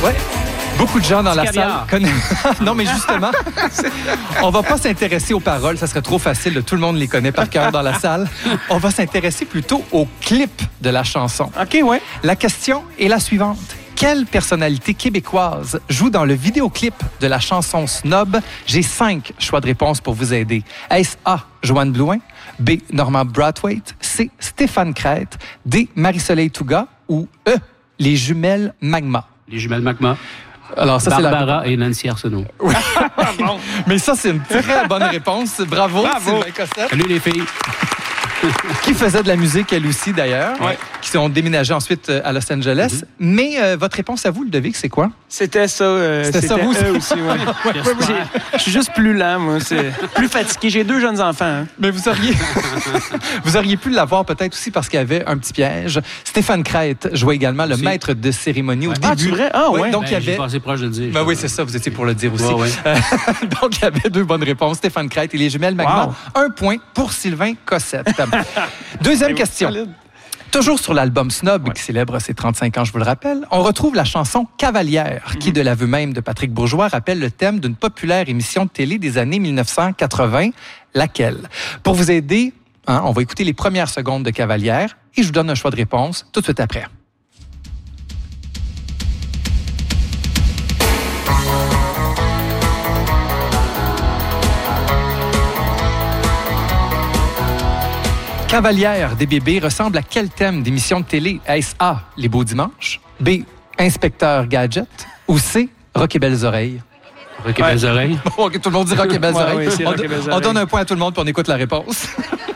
Ouais. Beaucoup de gens dans la salle connaissent. Non, mais justement, on va pas s'intéresser aux paroles, ça serait trop facile. Tout le monde les connaît par cœur dans la salle. On va s'intéresser plutôt au clip de la chanson. OK, ouais. La question est la suivante. Quelle personnalité québécoise joue dans le vidéoclip de la chanson Snob? J'ai 5 choix de réponse pour vous aider. Est-ce A, Joanne Blouin, B, Normand Brathwaite, C, Stéphane Crête, D, Marie-Soleil Touga ou E, les jumelles Magma? Les jumelles Magma. Alors, ça, Barbara et Nancy Arsenault. Oui. Mais ça, c'est une très bonne réponse. Bravo. Sylvain Cossette. Salut les filles. Qui faisait de la musique, elle aussi, d'ailleurs. Ouais. Qui sont déménagés ensuite à Los Angeles. Mais votre réponse à vous, Ludovic, c'est quoi? C'était ça. C'était ça, vous aussi, ouais. Je suis juste plus lent, moi. C'est plus fatigué. J'ai 2 jeunes enfants. Hein. Mais vous auriez pu l'avoir peut-être aussi parce qu'il y avait un petit piège. Stéphane Crête jouait également le maître de cérémonie au début. Ah, c'est vrai? Ah, ouais. Donc, il y avait... J'ai passé proche de le dire. Ben oui, c'est ça, vous étiez pour le dire aussi. Ouais. Donc, il y avait 2 bonnes réponses. Stéphane Crête et les jumelles Magma. Wow. 1 point pour Sylvain Cossette. Deuxième question. Solide. Toujours sur l'album Snob, qui célèbre ses 35 ans, je vous le rappelle, on retrouve la chanson Cavalière, qui, de l'aveu même de Patrick Bourgeois, rappelle le thème d'une populaire émission de télé des années 1980. Laquelle? Pour vous aider, on va écouter les premières secondes de Cavalière et je vous donne un choix de réponse tout de suite après. Cavalière des bébés ressemble à quel thème d'émission de télé? Est-ce A, Les Beaux Dimanches, B, Inspecteur Gadget ou C, Rock et Belles Oreilles? Rock et Belles Oreilles. Bon, tout le monde dit Rock et Belles Oreilles. Oui, c'est Rock et Belles On Oreilles. donne un point à tout le monde puis on écoute la réponse.